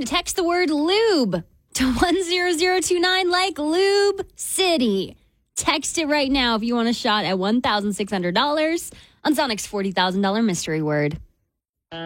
to text the word lube to 10029 like Lube City. Text it right now if you want a shot at $1,600 on Sonic's $40,000 mystery word.